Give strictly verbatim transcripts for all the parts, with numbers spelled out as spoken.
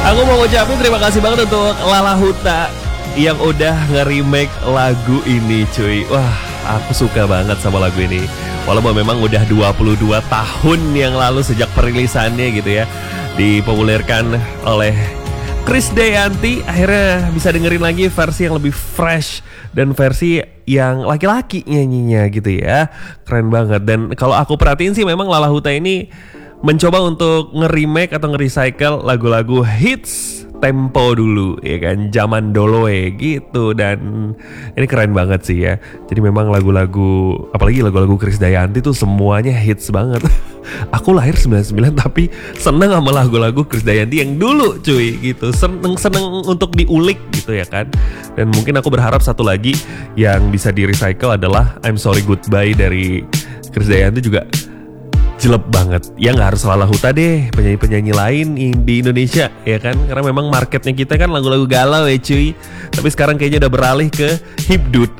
Aku mau ngucapin terima kasih banget untuk Lala Huta yang udah nge-remake lagu ini cuy. Wah, aku suka banget sama lagu ini. Walaupun memang udah dua puluh dua tahun yang lalu sejak perilisannya gitu ya, dipopulerkan oleh Krisdayanti, akhirnya bisa dengerin lagi versi yang lebih fresh dan versi yang laki-laki nyanyinya gitu ya. Keren banget. Dan kalau aku perhatiin sih memang Lala Huta ini mencoba untuk nge-remake atau nge-recycle lagu-lagu hits tempo dulu ya kan, zaman doloe gitu. Dan ini keren banget sih ya. Jadi memang lagu-lagu, apalagi lagu-lagu Krisdayanti tuh semuanya hits banget. Aku lahir sembilan puluh sembilan tapi seneng sama lagu-lagu Krisdayanti yang dulu cuy gitu. Seneng-seneng untuk diulik gitu ya kan. Dan mungkin aku berharap satu lagi yang bisa di-recycle adalah I'm Sorry Goodbye dari Krisdayanti juga jelek banget. Ya gak harus Lala Huta deh, penyanyi-penyanyi lain di Indonesia ya kan. Karena memang marketnya kita kan lagu-lagu galau ya cuy. Tapi sekarang kayaknya udah beralih ke hipdut.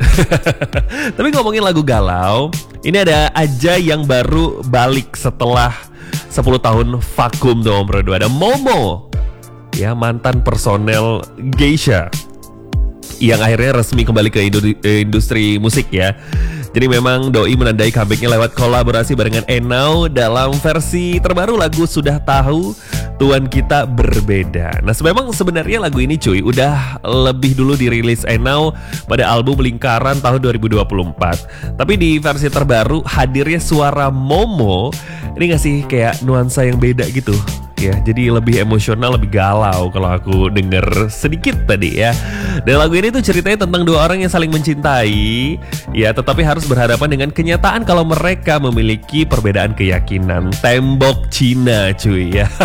Tapi ngomongin lagu galau, ini ada aja yang baru balik setelah sepuluh tahun vakum tuh Om Bro. Ada Momo, ya mantan personel Geisha, yang akhirnya resmi kembali ke industri musik ya. Jadi memang Doi menandai comebacknya lewat kolaborasi barengan Enau dalam versi terbaru lagu Sudah Tahu Tuan Kita Berbeda. Nah memang sebenarnya lagu ini cuy udah lebih dulu dirilis Enau pada album Lingkaran tahun dua ribu dua puluh empat. Tapi di versi terbaru hadirnya suara Momo ini ngasih kayak nuansa yang beda gitu ya, jadi lebih emosional, lebih galau kalau aku denger sedikit tadi ya. Dan lagu ini tuh ceritanya tentang dua orang yang saling mencintai ya, tetapi harus berhadapan dengan kenyataan kalau mereka memiliki perbedaan keyakinan. Tembok Cina cuy ya.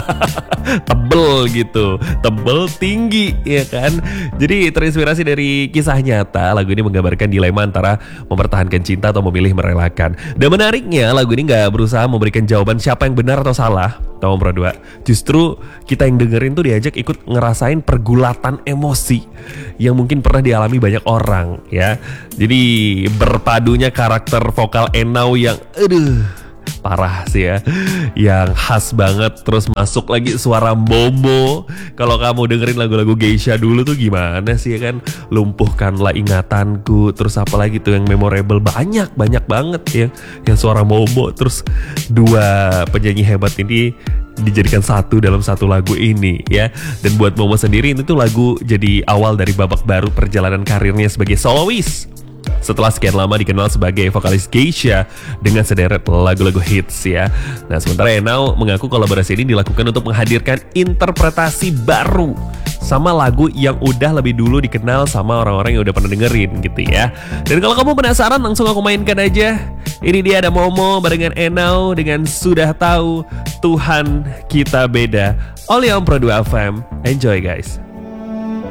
Tebel gitu, tebel tinggi ya kan. Jadi terinspirasi dari kisah nyata, lagu ini menggambarkan dilema antara mempertahankan cinta atau memilih merelakan. Dan menariknya lagu ini gak berusaha memberikan jawaban siapa yang benar atau salah, tahu berdua. Justru kita yang dengerin tuh diajak ikut ngerasain pergulatan emosi yang mungkin pernah dialami banyak orang ya. Jadi berpadunya karakter vokal Enau yang aduh parah sih ya, yang khas banget. Terus masuk lagi suara Momo. Kalau kamu dengerin lagu-lagu Geisha dulu tuh gimana sih ya kan, Lumpuhkanlah Ingatanku, terus apa lagi tuh yang memorable, banyak banyak banget ya yang suara Momo. Terus dua penyanyi hebat ini dijadikan satu dalam satu lagu ini ya. Dan buat Momo sendiri itu tuh lagu jadi awal dari babak baru perjalanan karirnya sebagai solois setelah sekian lama dikenal sebagai vokalis Geisha dengan sederet lagu-lagu hits ya. Nah sementara Enau mengaku kolaborasi ini dilakukan untuk menghadirkan interpretasi baru sama lagu yang udah lebih dulu dikenal sama orang-orang yang udah pernah dengerin gitu ya. Dan kalau kamu penasaran langsung aku mainkan aja. Ini dia ada Momo barengan Enau dengan Sudah Tahu Tuhan Kita Beda oleh Om Pro dua F M. Enjoy guys.